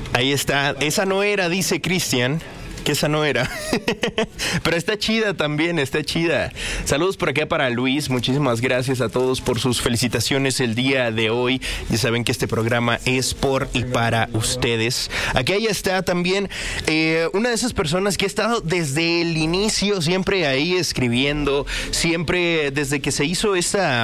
Ahí está. Esa no era, dice Cristian. Que esa no era. Pero está chida también, está chida. Saludos por acá para Luis. Muchísimas gracias a todos por sus felicitaciones el día de hoy. Ya saben que este programa es por y para ustedes. Aquí ya está también una de esas personas que ha estado desde el inicio, siempre ahí escribiendo, siempre desde que se hizo esta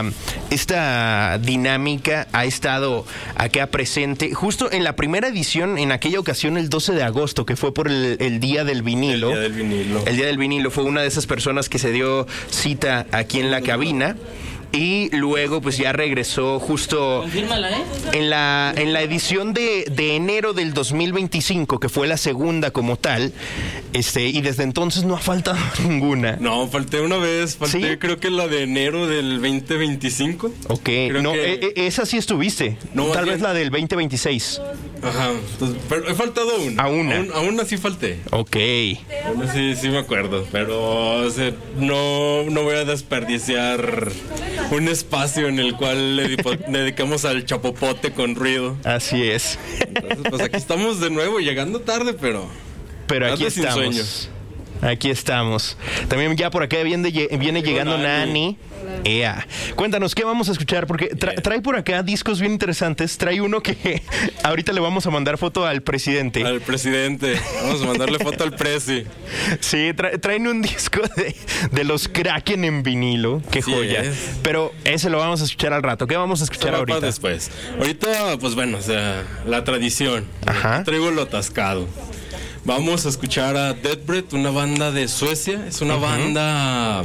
dinámica, ha estado acá presente. Justo en la primera edición, en aquella ocasión, el 12 de agosto, que fue por el Día del Vinilo. El Día del Vinilo fue una de esas personas que se dio cita aquí en la cabina. Y luego pues ya regresó justo en la edición de enero del 2025, que fue la segunda como tal, y desde entonces no ha faltado ninguna. No, falté una vez, ¿sí? Creo que la de enero del 2025. Ok, creo no, esa sí estuviste, no, tal vez la del 2026. Ajá, entonces, pero he faltado una. A una sí falté. Ok. A una sí me acuerdo, pero o sea, no voy a desperdiciar un espacio en el cual le dedicamos al chapopote con ruido. Así es. Entonces, pues aquí estamos de nuevo, llegando tarde, pero aquí estamos. Aquí estamos. También ya por acá viene llegando Nani. Cuéntanos, ¿qué vamos a escuchar? Porque trae por acá discos bien interesantes. Trae uno que ahorita le vamos a mandar foto al presidente. Al presidente. Vamos a mandarle foto al presi. Sí, traen un disco de los Kraken en vinilo. Qué joya. Pero ese lo vamos a escuchar al rato. ¿Qué vamos a escuchar ahorita? Después. Ahorita, pues bueno, o sea, la tradición. Ajá. Traigo lo atascado. Vamos a escuchar a Deathbreath, una banda de Suecia. Es una banda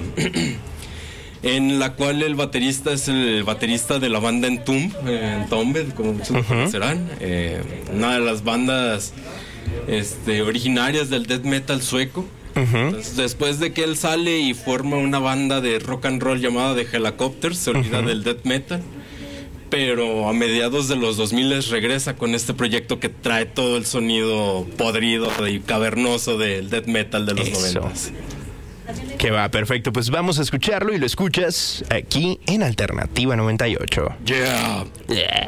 en la cual el baterista es el baterista de la banda Entombed, como muchos lo conocerán. Una de las bandas originarias del death metal sueco. Entonces, después de que él sale y forma una banda de rock and roll llamada The Helicopters, se olvida del death metal. Pero a mediados de los 2000 regresa con este proyecto que trae todo el sonido podrido y cavernoso del death metal de los 90s. Que va, perfecto. Pues vamos a escucharlo y lo escuchas aquí en Alternativa 98. Yeah.